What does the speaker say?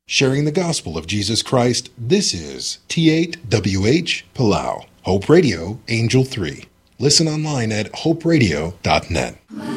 Sharing the gospel of Jesus Christ, this is T8WH Palau, Hope Radio, Angel 3. Listen online at hoperadio.net.